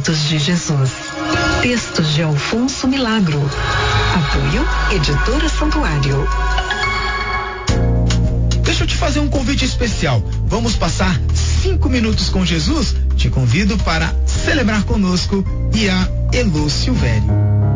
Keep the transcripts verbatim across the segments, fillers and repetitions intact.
Ensinamentos de Jesus. Textos de Alfonso Milagro. Apoio Editora Santuário. Deixa eu te fazer um convite especial. Vamos passar cinco minutos com Jesus? Te convido para celebrar conosco e a Elô Silvério.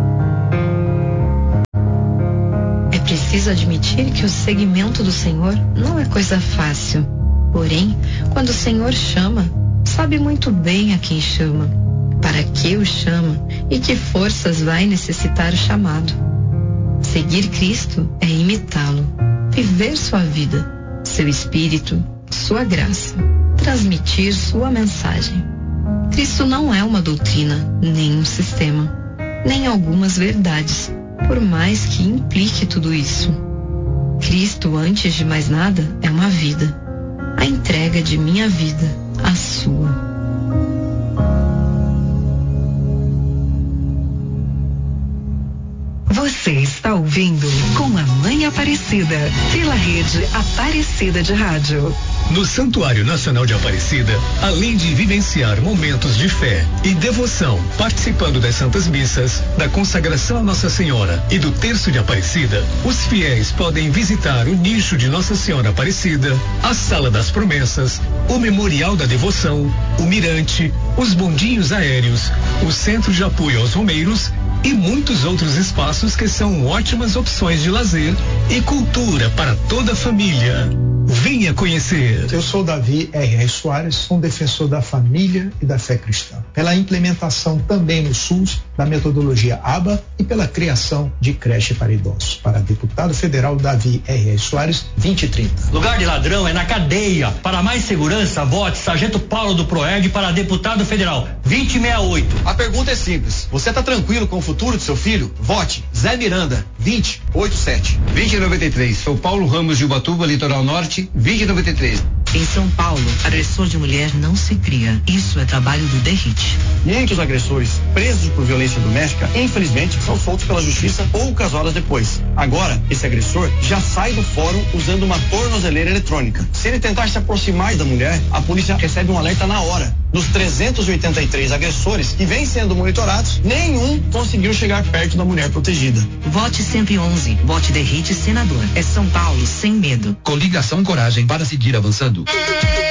É preciso admitir que o seguimento do Senhor não é coisa fácil. Porém, quando o Senhor chama, sabe muito bem a quem chama, para que o chama e que forças vai necessitar o chamado. Seguir Cristo é imitá-lo, viver sua vida, seu espírito, sua graça, transmitir sua mensagem. Cristo não é uma doutrina, nem um sistema, nem algumas verdades, por mais que implique tudo isso. Cristo, antes de mais nada, é uma vida, a entrega de minha vida, a sua. Você está ouvindo Com a Mãe Aparecida, pela rede Aparecida de Rádio. No Santuário Nacional de Aparecida, além de vivenciar momentos de fé e devoção, participando das Santas Missas, da consagração a Nossa Senhora e do Terço de Aparecida, os fiéis podem visitar o nicho de Nossa Senhora Aparecida, a Sala das Promessas, o Memorial da Devoção, o Mirante, os bondinhos aéreos, o Centro de Apoio aos Romeiros e muitos outros espaços que são ótimas opções de lazer e cultura para toda a família. Venha conhecer. Eu sou Davi R R. Soares, um defensor da família e da fé cristã. Pela implementação também no SUS da metodologia A B A e pela criação de creche para idosos. Para deputado federal Davi R R. Soares, vinte e trinta. Lugar de ladrão é na cadeia. Para mais segurança, vote Sargento Paulo do Proerd para deputado federal, vinte e sessenta e oito. A pergunta é simples. Você está tranquilo com o futuro do seu filho? Vote Zé Miranda, vinte e oitenta e sete. vinte e noventa e três. Sou Paulo Ramos de Ubatuba, Litoral Norte, vinte e noventa e três. Em São Paulo, agressor de mulher não se cria. Isso é trabalho do D E R I T. Muitos agressores presos por violência doméstica, infelizmente, são soltos pela justiça poucas horas depois. Agora, esse agressor já sai do fórum usando uma tornozeleira eletrônica. Se ele tentar se aproximar da mulher, a polícia recebe um alerta na hora. Dos trezentos e oitenta e três agressores que vêm sendo monitorados, nenhum conseguiu chegar perto da mulher protegida. Vote cento e onze. Vote D E R I T senador. É São Paulo sem medo. Coligação Coragem para seguir avançando.